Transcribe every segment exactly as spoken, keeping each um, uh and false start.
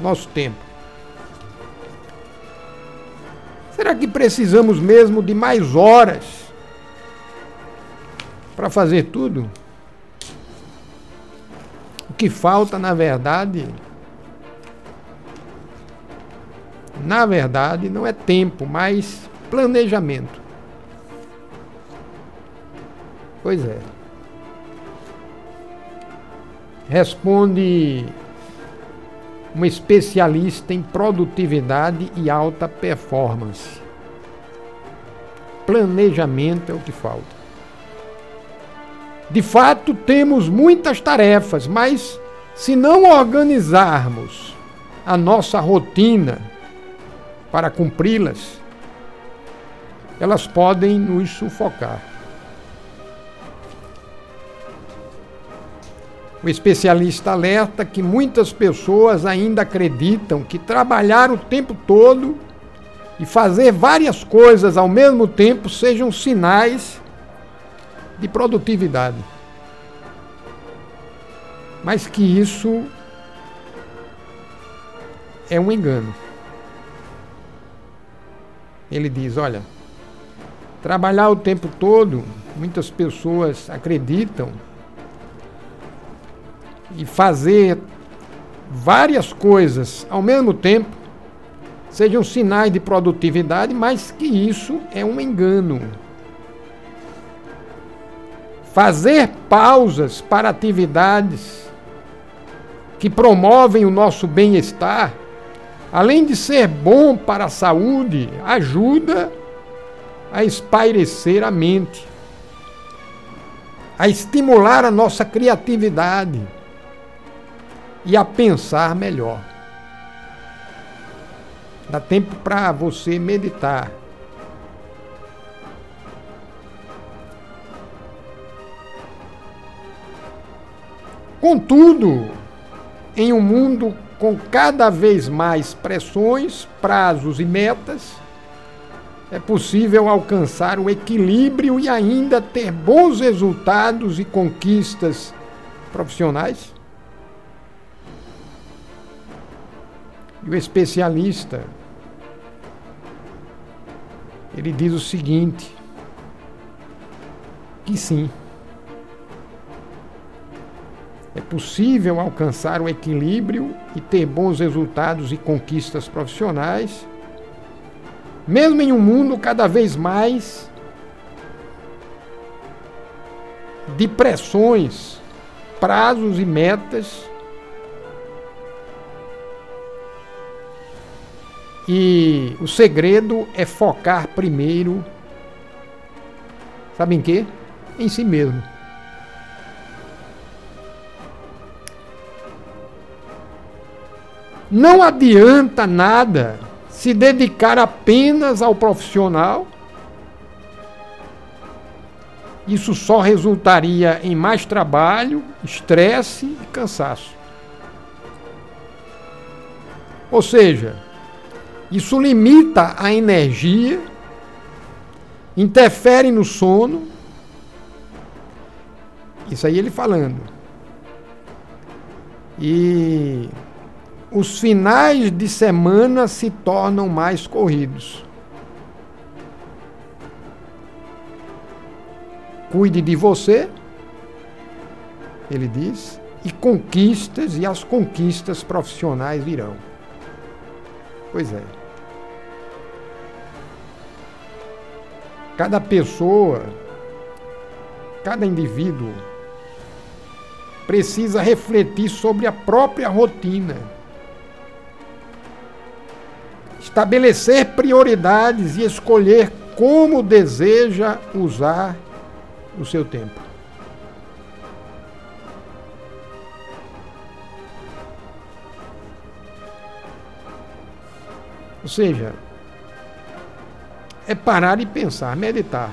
nosso tempo. Será que precisamos mesmo de mais horas para fazer tudo? O que falta, na verdade, na verdade, não é tempo, mas planejamento. Pois é. Responde um especialista em produtividade e alta performance. Planejamento é o que falta. De fato, temos muitas tarefas, mas se não organizarmos a nossa rotina para cumpri-las, elas podem nos sufocar. O especialista alerta que muitas pessoas ainda acreditam que trabalhar o tempo todo e fazer várias coisas ao mesmo tempo sejam sinais de produtividade. Mas que isso é um engano. Ele diz, olha, trabalhar o tempo todo, muitas pessoas acreditam, e fazer várias coisas ao mesmo tempo sejam sinais de produtividade, mas que isso é um engano. Fazer pausas para atividades que promovem o nosso bem-estar, além de ser bom para a saúde, ajuda a espairecer a mente, a estimular a nossa criatividade e a pensar melhor. Dá tempo para você meditar. Contudo, em um mundo com cada vez mais pressões, prazos e metas, é possível alcançar o equilíbrio e ainda ter bons resultados e conquistas profissionais? E o especialista, ele diz o seguinte, que sim, é possível alcançar o equilíbrio e ter bons resultados e conquistas profissionais, mesmo em um mundo cada vez mais de pressões, prazos e metas. E o segredo é focar primeiro, sabe em quê? Em si mesmo. Não adianta nada se dedicar apenas ao profissional. Isso só resultaria em mais trabalho, estresse e cansaço. Ou seja, isso limita a energia, interfere no sono. Isso aí ele falando. E os finais de semana se tornam mais corridos. Cuide de você, ele diz, e conquistas, e as conquistas profissionais virão. Pois é. Cada pessoa, cada indivíduo precisa refletir sobre a própria rotina, estabelecer prioridades e escolher como deseja usar o seu tempo. Ou seja, é parar e pensar, meditar.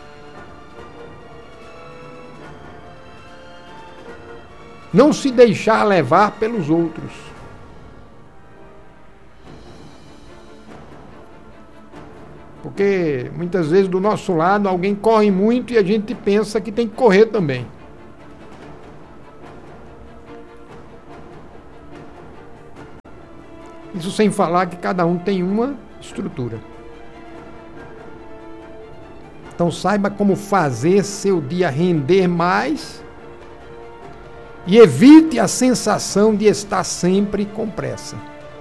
Não se deixar levar pelos outros. Porque muitas vezes do nosso lado alguém corre muito e a gente pensa que tem que correr também. Isso sem falar que cada um tem uma estrutura. Então saiba como fazer seu dia render mais e evite a sensação de estar sempre com pressa.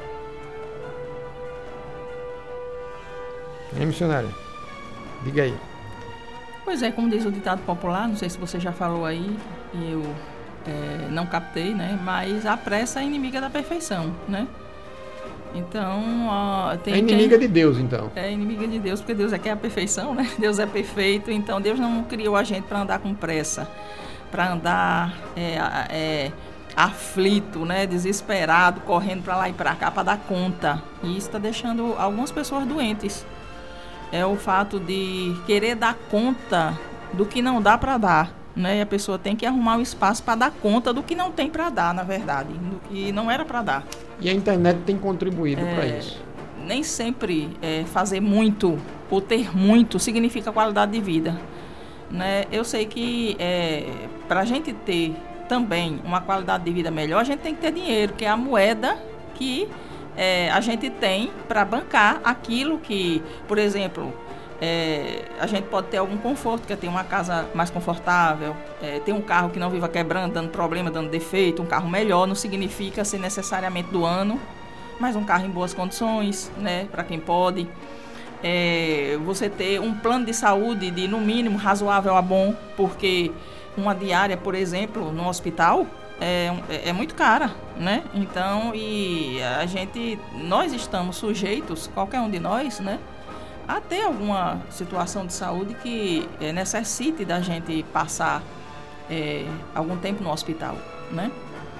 Hein, missionária? Diga aí. Pois é, como diz o ditado popular, não sei se você já falou aí, e eu é, não captei, né? Mas a pressa é inimiga da perfeição, né? Então, ó, tem é inimiga quem... de Deus, então. É inimiga de Deus, porque Deus é que é a perfeição, né? Deus é perfeito, então Deus não criou a gente para andar com pressa, para andar é, é, aflito, né? Desesperado, correndo para lá e para cá para dar conta. E isso está deixando algumas pessoas doentes. É o fato de querer dar conta do que não dá para dar, né? E a pessoa tem que arrumar um espaço para dar conta do que não tem para dar, na verdade, do que não era para dar. E a internet tem contribuído é, para isso. Nem sempre é, fazer muito ou ter muito significa qualidade de vida, né? Eu sei que é, para a gente ter também uma qualidade de vida melhor, a gente tem que ter dinheiro, que é a moeda que é, a gente tem para bancar aquilo que, por exemplo, é, a gente pode ter algum conforto, que é ter uma casa mais confortável, é, ter um carro que não viva quebrando, dando problema, dando defeito, um carro melhor, não significa ser necessariamente do ano, mas um carro em boas condições, né, para quem pode. É, você ter um plano de saúde de, no mínimo, razoável a bom, porque uma diária, por exemplo, no hospital, é, é muito cara, né? Então, e a gente, nós estamos sujeitos, qualquer um de nós, né, a ter alguma situação de saúde que é, necessite da gente passar é, algum tempo no hospital, né?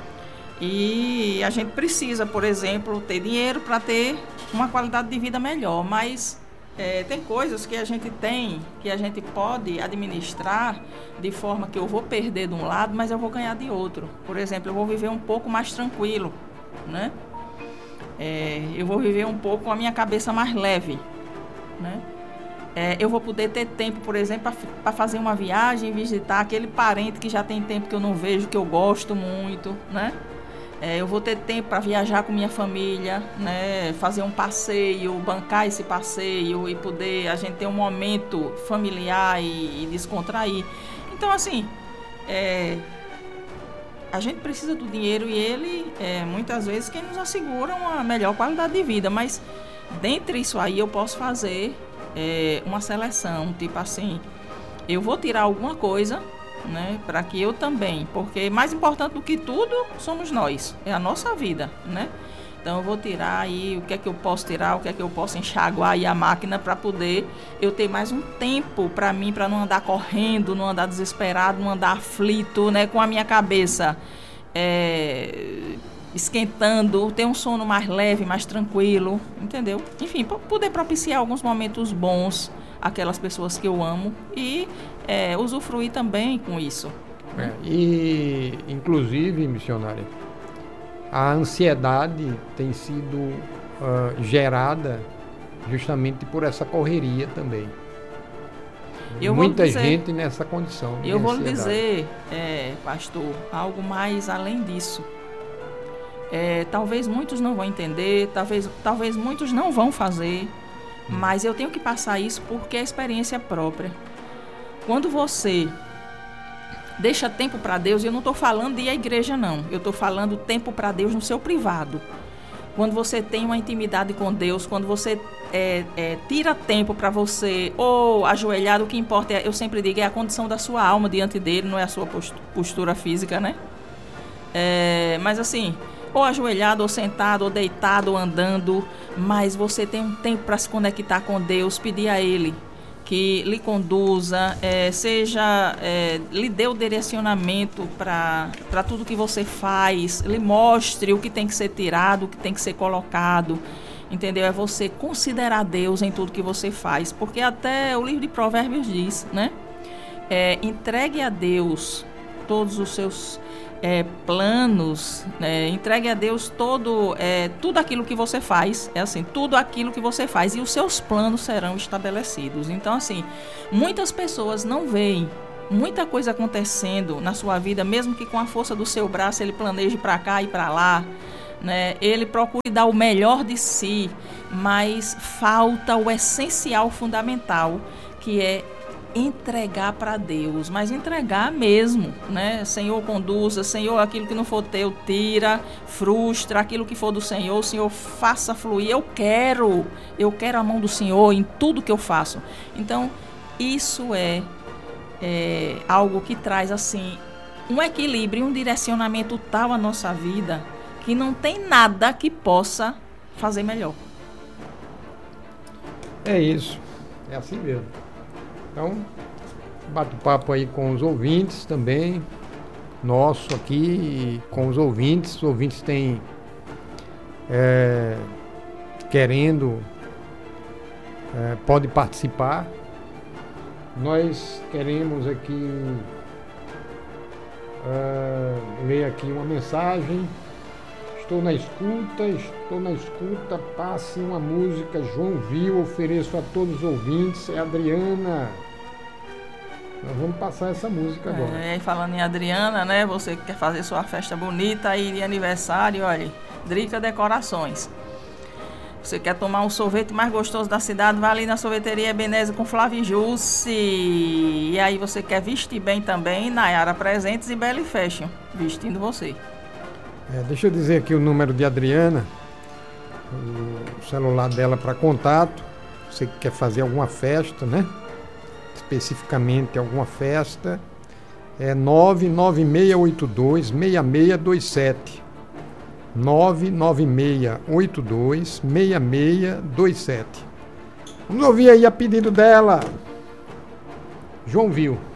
E a gente precisa, por exemplo, ter dinheiro para ter uma qualidade de vida melhor, mas é, tem coisas que a gente tem, que a gente pode administrar de forma que eu vou perder de um lado, mas eu vou ganhar de outro. Por exemplo, eu vou viver um pouco mais tranquilo, né? É, eu vou viver um pouco com a minha cabeça mais leve, né? É, eu vou poder ter tempo, por exemplo, para fazer uma viagem, visitar aquele parente que já tem tempo que eu não vejo, que eu gosto muito, né? É, eu vou ter tempo para viajar com minha família, né? Fazer um passeio, bancar esse passeio e poder a gente ter um momento familiar e, e descontrair. Então, assim, é, a gente precisa do dinheiro e ele, é, muitas vezes, quem nos assegura uma melhor qualidade de vida. Mas, dentre isso aí, eu posso fazer é, uma seleção, tipo assim, eu vou tirar alguma coisa, né, para que eu também, porque mais importante do que tudo somos nós, é a nossa vida, né? Então eu vou tirar aí o que é que eu posso tirar, o que é que eu posso enxaguar aí a máquina para poder eu ter mais um tempo para mim, para não andar correndo, não andar desesperado, não andar aflito, né, com a minha cabeça é, esquentando, ter um sono mais leve, mais tranquilo, entendeu? Enfim, poder propiciar alguns momentos bons aquelas pessoas que eu amo e é, usufruir também com isso. É, e, inclusive, missionária, a ansiedade tem sido uh, gerada justamente por essa correria também. Eu Muita dizer, gente nessa condição de Eu vou ansiedade. lhe dizer, é, pastor, algo mais além disso. É, talvez muitos não vão entender, talvez, talvez muitos não vão fazer, mas eu tenho que passar isso porque é experiência própria. Quando você deixa tempo para Deus, e eu não estou falando de ir à igreja, não. Eu estou falando tempo para Deus no seu privado. Quando você tem uma intimidade com Deus, quando você é, é, tira tempo para você, ou ajoelhado, o que importa, é, eu sempre digo, é a condição da sua alma diante dele, não é a sua postura física, né? É, mas assim, ou ajoelhado, ou sentado, ou deitado, ou andando, mas você tem um tempo para se conectar com Deus, pedir a Ele que lhe conduza, é, seja, é, lhe dê o direcionamento para tudo que você faz, lhe mostre o que tem que ser tirado, o que tem que ser colocado, entendeu? É você considerar Deus em tudo que você faz, porque até o livro de Provérbios diz, né? É, entregue a Deus todos os seus É, planos, é, entregue a Deus todo, é, tudo aquilo que você faz, é assim, tudo aquilo que você faz, e os seus planos serão estabelecidos. Então, assim, muitas pessoas não veem muita coisa acontecendo na sua vida, mesmo que com a força do seu braço ele planeje para cá e para lá, né? Ele procura dar o melhor de si, mas falta o essencial fundamental, que é entregar para Deus, mas entregar mesmo, né? Senhor, conduza, Senhor, aquilo que não for teu, tira, frustra, aquilo que for do Senhor, o Senhor faça fluir. Eu quero, eu quero a mão do Senhor em tudo que eu faço. Então, isso é, é algo que traz, assim, um equilíbrio, um direcionamento tal à nossa vida, que não tem nada que possa fazer melhor. É isso, é assim mesmo. Então, bato papo aí com os ouvintes também, nosso aqui, e com os ouvintes. Os ouvintes têm é, querendo, é, pode participar. Nós queremos aqui é, ler aqui uma mensagem. Estou na escuta, estou na escuta, passe uma música, João Viu, ofereço a todos os ouvintes, é Adriana. Nós vamos passar essa música agora. É, falando em Adriana, né, você que quer fazer sua festa bonita aí de aniversário, olha, Drica Decorações. Você quer tomar um sorvete mais gostoso da cidade, vai ali na sorveteria Ebenezer com Flávio Jussi. E aí você quer vestir bem também, Nayara Presentes e Belly Fashion, vestindo você. É, deixa eu dizer aqui o número de Adriana, o celular dela para contato. Você que quer fazer alguma festa, né? Especificamente alguma festa, é nove nove seis oito dois, seis seis dois sete. nove nove seis oito dois, seis seis dois sete. Vamos ouvir aí a pedido dela, João Viu.